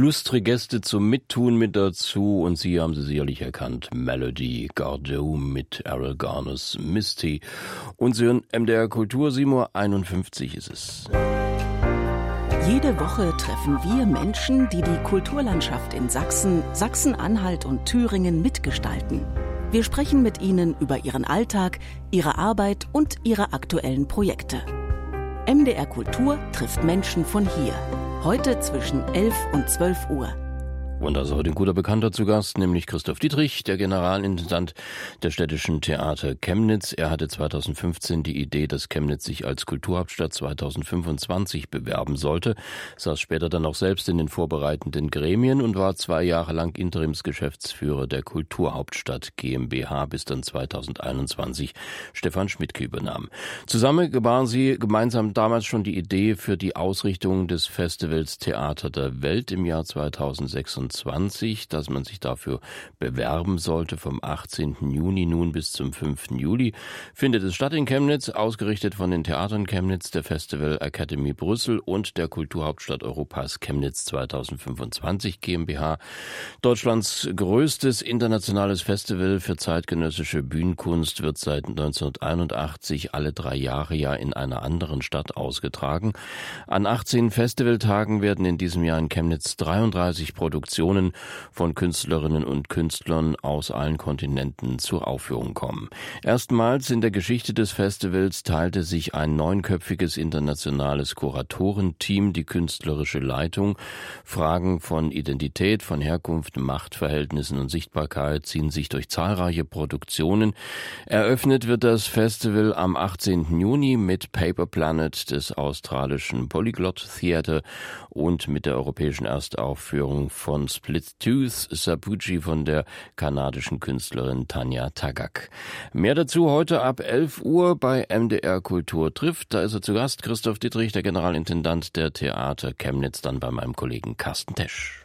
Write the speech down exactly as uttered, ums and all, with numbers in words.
illustre Gäste zum Mittun mit dazu und Sie haben sie sicherlich erkannt. Melody Gardot mit Errol Garners Misty. Und Sie hören M D R Kultur, sieben Uhr einundfünfzig ist es. Jede Woche treffen wir Menschen, die die Kulturlandschaft in Sachsen, Sachsen-Anhalt und Thüringen mitgestalten. Wir sprechen mit ihnen über ihren Alltag, ihre Arbeit und ihre aktuellen Projekte. M D R Kultur trifft Menschen von hier. Heute zwischen elf und zwölf Uhr. Und da ist heute ein guter Bekannter zu Gast, nämlich Christoph Dietrich, der Generalintendant der Städtischen Theater Chemnitz. Er hatte zweitausendfünfzehn die Idee, dass Chemnitz sich als Kulturhauptstadt zweitausendfünfundzwanzig bewerben sollte, saß später dann auch selbst in den vorbereitenden Gremien und war zwei Jahre lang Interimsgeschäftsführer der Kulturhauptstadt GmbH, bis dann zweitausendeinundzwanzig Stefan Schmidtke übernahm. Zusammen gebaren sie gemeinsam damals schon die Idee für die Ausrichtung des Festivals Theater der Welt im Jahr zweitausendsechsundzwanzig, dass man sich dafür bewerben sollte. Vom achtzehnten Juni nun bis zum fünften Juli findet es statt in Chemnitz, ausgerichtet von den Theatern Chemnitz, der Festival Academy Brüssel und der Kulturhauptstadt Europas Chemnitz zweitausendfünfundzwanzig GmbH. Deutschlands größtes internationales Festival für zeitgenössische Bühnenkunst wird seit neunzehnhunderteinundachtzig alle drei Jahre ja in einer anderen Stadt ausgetragen. An achtzehn Festivaltagen werden in diesem Jahr in Chemnitz dreiunddreißig Produktionen von Künstlerinnen und Künstlern aus allen Kontinenten zur Aufführung kommen. Erstmals in der Geschichte des Festivals teilte sich ein neunköpfiges internationales Kuratorenteam die künstlerische Leitung. Fragen von Identität, von Herkunft, Machtverhältnissen und Sichtbarkeit ziehen sich durch zahlreiche Produktionen. Eröffnet wird das Festival am achtzehnten Juni mit Paper Planet des australischen Polyglot Theatre und mit der europäischen Erstaufführung von Split Tooth Sapucci von der kanadischen Künstlerin Tanja Tagak. Mehr dazu heute ab elf Uhr bei M D R Kultur trifft. Da ist er zu Gast, Christoph Dietrich, der Generalintendant der Theater Chemnitz, dann bei meinem Kollegen Carsten Tesch.